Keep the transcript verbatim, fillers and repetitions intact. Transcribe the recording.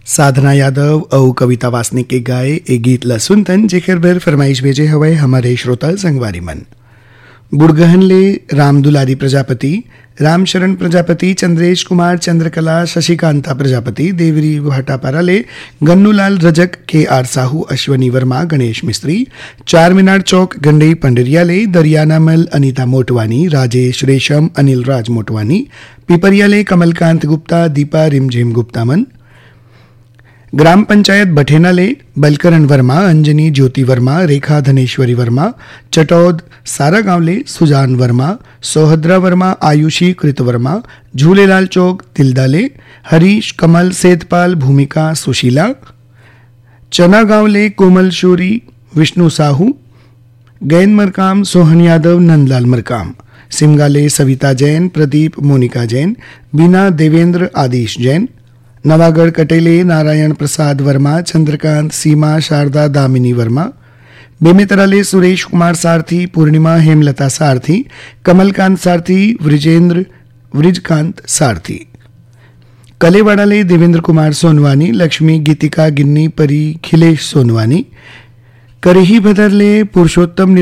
साधना यादव और कविता वासनिक के गाए ए गीत ला सुनतन जेकर बेर फरमाइश भेजे हवे हमारे श्रोता संगवारी मन। बुड़गहन ले राम दुलारी प्रजापति, रामशरण प्रजापति, चंद्रेश कुमार, चंद्रकला, शशिकांता प्रजापति, देवरी भाटापारा ले गन्नूलाल रजक, के आर साहू, अश्वनी वर्मा, गणेश मिस्त्री, चार मीनार चौक गंडई पंडरिया ले दरियानामल अनीता मोटवानी, राजेश रेशम, अनिल राज मोटवानी, पिपरिया ले कमलकांत गुप्ता, दीपा रिमझिम गुप्ता मन। ग्राम पंचायत बठेना ले बलकरण वर्मा, अंजनी ज्योति वर्मा, रेखा धनेश्वरी वर्मा, चटौद सारा गांव ले सुजान वर्मा, सोहद्रा वर्मा, आयुषी कृत वर्मा, झूलेलाल चौक तिलदा ले हरीश कमल सेतपाल, भूमिका सुशीला, चना गांव ले कोमल शोरी, विष्णु साहू, गैन मरकाम, सोहन यादव, नंदलाल मरकाम, सिमगा ले सविता जैन, प्रदीप, मोनिका जैन, बीना देवेंद्र, आदिश जैन, नवागढ़ कटेले नारायण प्रसाद वर्मा, चंद्रकांत, सीमा, शारदा, दामिनी वर्मा, बेमेतराले सुरेश कुमार सारथी, पूर्णिमा हेमलता सारथी, कमलकांत सारथी, वृजेंद्र वृजकांत सारथी, कलेवाड़ाले देवेंद्र कुमार सोनवानी, लक्ष्मी गीतिका गिन्नी, परी खिलेश सोनवानी, करही भदरले पुरुषोत्तम